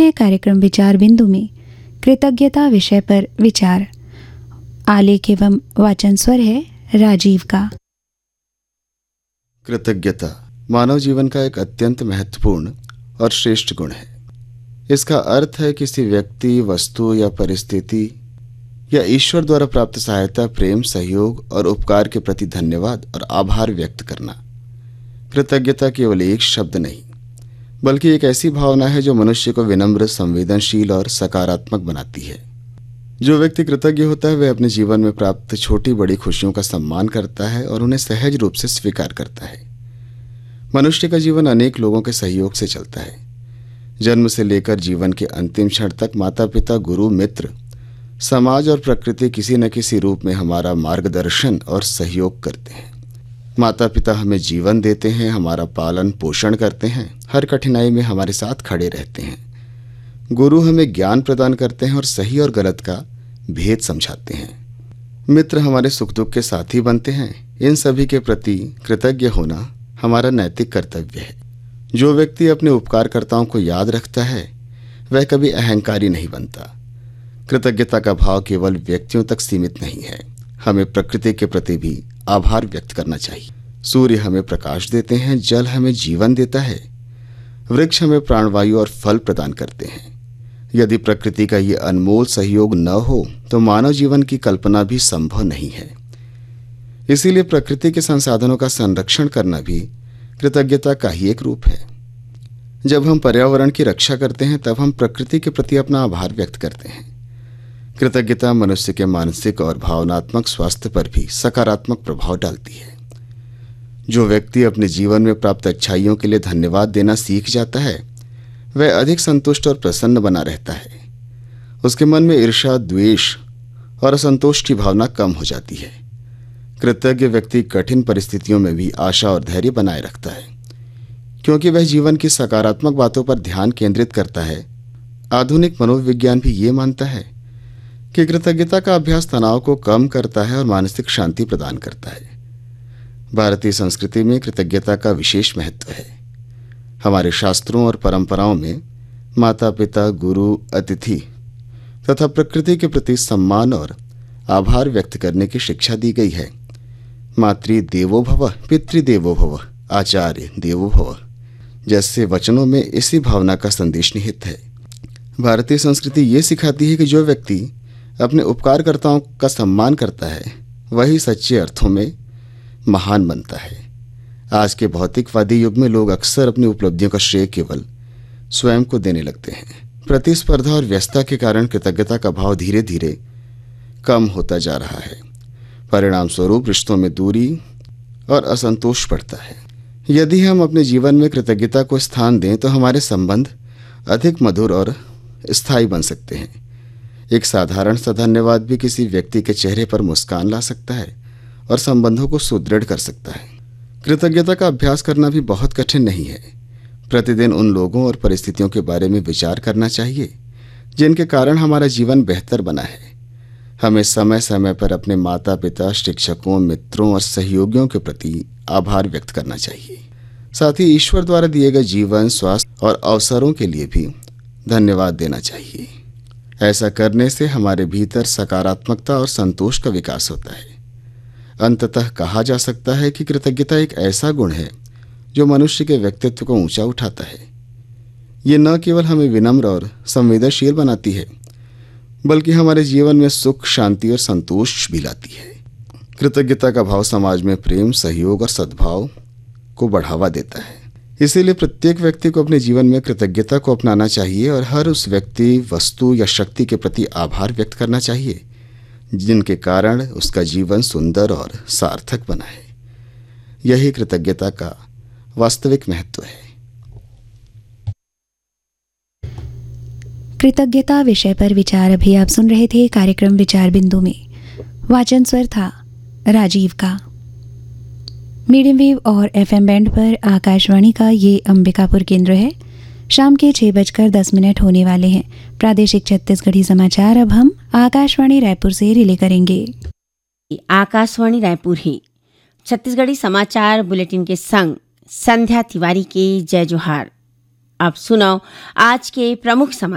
हैं कार्यक्रम विचार बिंदु में कृतज्ञता विषय पर विचार। आलेख एवं वाचन स्वर है राजीव का। कृतज्ञता मानव जीवन का एक अत्यंत महत्वपूर्ण और श्रेष्ठ गुण है। इसका अर्थ है किसी व्यक्ति, वस्तु या परिस्थिति या ईश्वर द्वारा प्राप्त सहायता, प्रेम, सहयोग और उपकार के प्रति धन्यवाद और आभार व्यक्त करना। कृतज्ञता केवल एक शब्द नहीं, बल्कि एक ऐसी भावना है जो मनुष्य को विनम्र, संवेदनशील और सकारात्मक बनाती है। जो व्यक्ति कृतज्ञ होता है वह अपने जीवन में प्राप्त छोटी बड़ी खुशियों का सम्मान करता है और उन्हें सहज रूप से स्वीकार करता है। मनुष्य का जीवन अनेक लोगों के सहयोग से चलता है। जन्म से लेकर जीवन के अंतिम क्षण तक माता पिता, गुरु, मित्र, समाज और प्रकृति किसी न किसी रूप में हमारा मार्गदर्शन और सहयोग करते हैं। माता पिता हमें जीवन देते हैं, हमारा पालन पोषण करते हैं, हर कठिनाई में हमारे साथ खड़े रहते हैं। गुरु हमें ज्ञान प्रदान करते हैं और सही और गलत का भेद समझाते हैं। मित्र हमारे सुख दुख के साथी बनते हैं। इन सभी के प्रति कृतज्ञ होना हमारा नैतिक कर्तव्य है। जो व्यक्ति अपने उपकारकर्ताओं को याद रखता है वह कभी अहंकारी नहीं बनता। कृतज्ञता का भाव केवल व्यक्तियों तक सीमित नहीं है, हमें प्रकृति के प्रति भी आभार व्यक्त करना चाहिए। सूर्य हमें प्रकाश देते हैं, जल हमें जीवन देता है, वृक्ष हमें प्राणवायु और फल प्रदान करते हैं। यदि प्रकृति का ये अनमोल सहयोग न हो तो मानव जीवन की कल्पना भी संभव नहीं है। इसीलिए प्रकृति के संसाधनों का संरक्षण करना भी कृतज्ञता का ही एक रूप है। जब हम पर्यावरण की रक्षा करते हैं तब हम प्रकृति के प्रति अपना आभार व्यक्त करते हैं। कृतज्ञता मनुष्य के मानसिक और भावनात्मक स्वास्थ्य पर भी सकारात्मक प्रभाव डालती है। जो व्यक्ति अपने जीवन में प्राप्त अच्छाइयों के लिए धन्यवाद देना सीख जाता है वह अधिक संतुष्ट और प्रसन्न बना रहता है। उसके मन में ईर्ष्या, द्वेष और असंतोष की भावना कम हो जाती है। कृतज्ञ व्यक्ति कठिन परिस्थितियों में भी आशा और धैर्य बनाए रखता है, क्योंकि वह जीवन की सकारात्मक बातों पर ध्यान केंद्रित करता है। आधुनिक मनोविज्ञान भी ये मानता है कि कृतज्ञता का अभ्यास तनाव को कम करता है और मानसिक शांति प्रदान करता है। भारतीय संस्कृति में कृतज्ञता का विशेष महत्व है। हमारे शास्त्रों और परंपराओं में माता पिता, गुरु, अतिथि तथा प्रकृति के प्रति सम्मान और आभार व्यक्त करने की शिक्षा दी गई है। मातृ देवो भव, पितृदेवो भव, आचार्य देवो भव जैसे वचनों में इसी भावना का संदेश निहित है। भारतीय संस्कृति ये सिखाती है कि जो व्यक्ति अपने उपकारकर्ताओं का सम्मान करता है वही सच्चे अर्थों में महान बनता है। आज के भौतिकवादी युग में लोग अक्सर अपनी उपलब्धियों का श्रेय केवल स्वयं को देने लगते हैं। प्रतिस्पर्धा और व्यस्तता के कारण कृतज्ञता का भाव धीरे धीरे कम होता जा रहा है। परिणाम स्वरूप रिश्तों में दूरी और असंतोष बढ़ता है। यदि हम अपने जीवन में कृतज्ञता को स्थान दें तो हमारे संबंध अधिक मधुर और स्थायी बन सकते हैं। एक साधारण सा धन्यवाद भी किसी व्यक्ति के चेहरे पर मुस्कान ला सकता है और संबंधों को सुदृढ़ कर सकता है। कृतज्ञता का अभ्यास करना भी बहुत कठिन नहीं है। प्रतिदिन उन लोगों और परिस्थितियों के बारे में विचार करना चाहिए जिनके कारण हमारा जीवन बेहतर बना है। हमें समय समय पर अपने माता पिता, शिक्षकों, मित्रों और सहयोगियों के प्रति आभार व्यक्त करना चाहिए। साथ ही ईश्वर द्वारा दिए गए जीवन, स्वास्थ्य और अवसरों के लिए भी धन्यवाद देना चाहिए। ऐसा करने से हमारे भीतर सकारात्मकता और संतोष का विकास होता है। अंततः कहा जा सकता है कि कृतज्ञता एक ऐसा गुण है जो मनुष्य के व्यक्तित्व को ऊंचा उठाता है। ये न केवल हमें विनम्र और संवेदनशील बनाती है बल्कि हमारे जीवन में सुख, शांति और संतोष भी लाती है। कृतज्ञता का भाव समाज में प्रेम, सहयोग और सद्भाव को बढ़ावा देता है। इसीलिए प्रत्येक व्यक्ति को अपने जीवन में कृतज्ञता को अपनाना चाहिए और हर उस व्यक्ति, वस्तु या शक्ति के प्रति आभार व्यक्त करना चाहिए जिनके कारण उसका जीवन सुंदर और सार्थक बना है। यही कृतज्ञता का वास्तविक महत्व है। कृतज्ञता विषय पर विचार अभी आप सुन रहे थे कार्यक्रम विचार बिंदु में। वाचन स्वर था राजीव का। मीडियम वेव और एफएम बैंड पर आकाशवाणी का ये अंबिकापुर केंद्र है। शाम के 6:10 होने वाले हैं। प्रादेशिक छत्तीसगढ़ी समाचार अब हम आकाशवाणी रायपुर से रिले करेंगे। आकाशवाणी रायपुर ही छत्तीसगढ़ी समाचार बुलेटिन के संग संध्या तिवारी के जय जोहार। अब सुनाओ आज के प्रमुख समाचार।